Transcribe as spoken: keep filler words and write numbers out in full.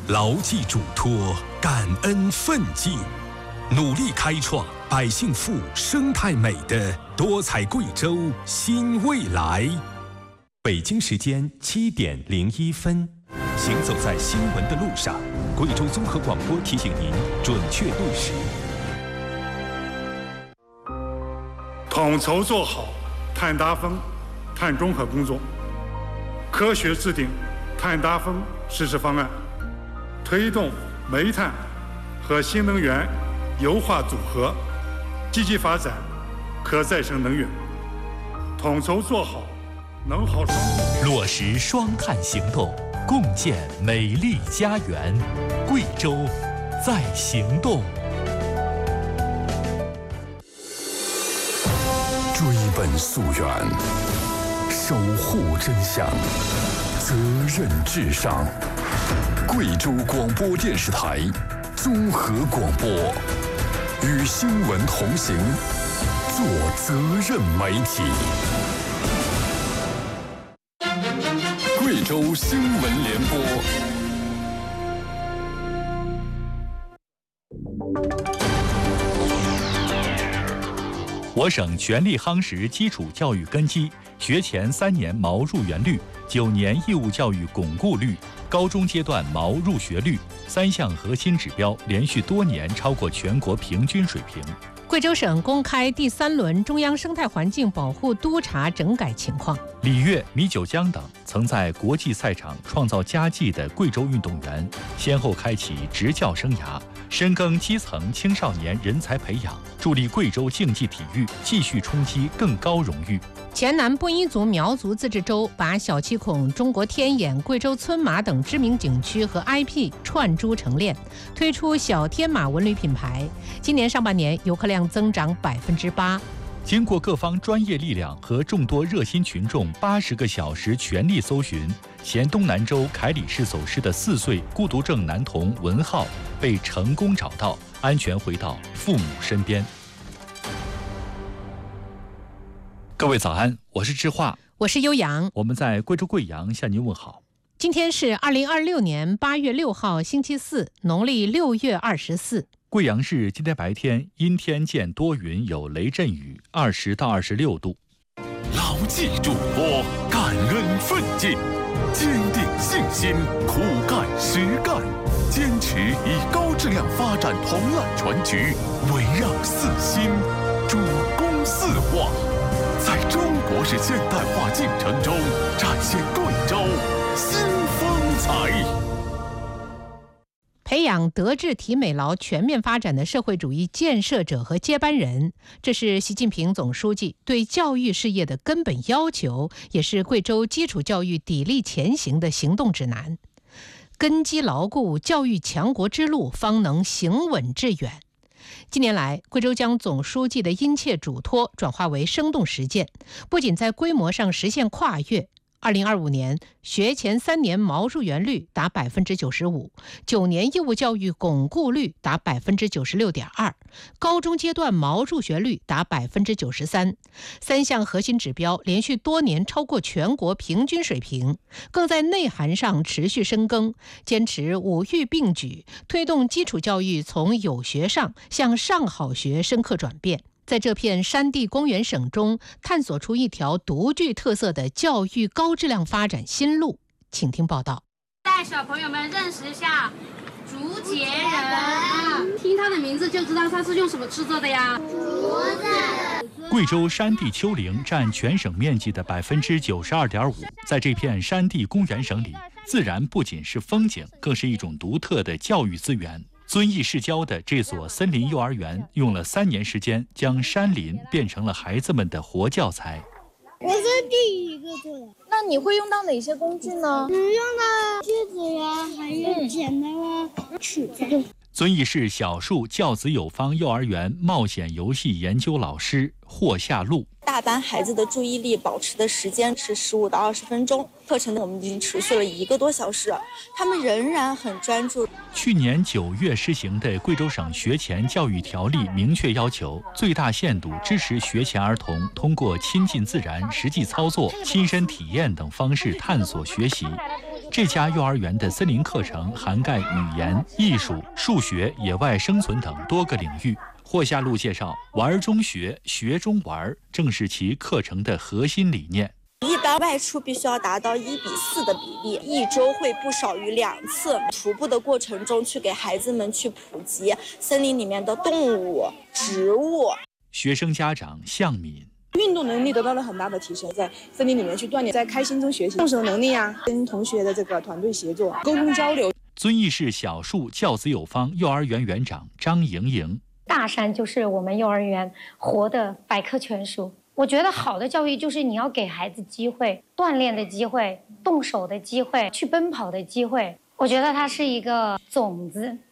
牢记嘱托，感恩奋进，努力开创百姓富、生态美的多彩贵州新未来。北京时间七点零一分，行走在新闻的路上，贵州综合广播提醒您准确对时。 统筹做好碳达峰、碳中和工作，科学制定碳达峰实施方案，推动煤炭和新能源优化组合，积极发展可再生能源，统筹做好能耗双控， 落实双碳行动，共建美丽家园。贵州在行动。 追本溯源，守护真相，责任至上。贵州广播电视台综合广播，与新闻同行，做责任媒体。贵州新闻联播。 我省全力夯实基础教育根基，学前三年毛入园率、九年义务教育巩固率、高中阶段毛入学率三项核心指标连续多年超过全国平均水平。 贵州省公开第三轮中央生态环境保护督查整改情况。 李悦、米九江等曾在国际赛场创造佳绩的贵州运动员，先后开启执教生涯，深耕基层青少年人才培养，助力贵州竞技体育继续冲击更高荣誉。 黔南布依族苗族自治州把小七孔、中国天眼、贵州村马等知名景区和 I P 串珠成链，推出小天马文旅品牌。今年上半年游客量增长百分之八。 经过各方专业力量和众多热心群众八十个小时全力搜寻，黔东南州凯里市走失的四岁孤独症男童文浩被成功找到，安全回到父母身边。各位早安，我是智化， 我是悠扬， 我们在贵州贵阳向您问好。 今天是二零二六年八月六号星期四，农历六月二十四。 贵阳市今天白天阴天见多云，有雷阵雨，二十到二十六度。 牢记嘱托，感恩奋进，坚定信心，苦干实干，坚持以高质量发展统揽全局，围绕四新，主攻四化，在中国式现代化进程中展现贵州新风采。 培养德智体美劳全面发展的社会主义建设者和接班人，这是习近平总书记对教育事业的根本要求，也是贵州基础教育砥砺前行的行动指南。根基牢固，教育强国之路方能行稳致远。近年来，贵州将总书记的殷切嘱托转化为生动实践，不仅在规模上实现跨越，二零二五年学前三年毛入园率达百分之九十五，九年义务教育巩固率达百分之九十六点二，高中阶段毛入学率达百分之九十三，三项核心指标连续多年超过全国平均水平，更在内涵上持续深耕，坚持五育并举，推动基础教育从有学上向上好学深刻转变。在这片山地公园省中，探索出一条独具特色的教育高质量发展新路。请听报道。 带小朋友们认识一下竹节人，听他的名字就知道他是用什么制作的呀？竹子。 贵州山地丘陵占全省面积的百分之九十二点五，在这片山地公园省里，自然不仅是风景，更是一种独特的教育资源。遵义市郊的这所森林幼儿园用了三年时间，将山林变成了孩子们的活教材。 我是第一个做的。 那你会用到哪些工具呢？ 嗯，用到锯子呀，还有剪刀啊、尺子。 遵义市小树教子有方幼儿园冒险游戏研究老师霍夏露。 大班孩子的注意力保持的时间是十五到二十分钟，课程我们已经持续了一个多小时，他们仍然很专注。 去年九月施行的贵州省学前教育条例明确要求，最大限度支持学前儿童通过亲近自然、实际操作、亲身体验等方式探索学习。 这家幼儿园的森林课程涵盖语言、艺术、数学、野外生存等多个领域。霍夏路介绍，玩中学，学中玩，正是其课程的核心理念。 一般外出必须要达到一比四的比例，一周会不少于两次。徒步的过程中，去给孩子们去普及森林里面的动物、植物。 学生家长向敏。 运动能力得到了很大的提升，在森林里面去锻炼，在开心中学习动手能力啊，跟同学的这个团队协作、沟通交流。 遵义市小树教子有方幼儿园园长张莹莹： 大山就是我们幼儿园活的百科全书。我觉得好的教育就是你要给孩子机会，锻炼的机会，动手的机会，去奔跑的机会。我觉得它是一个种子。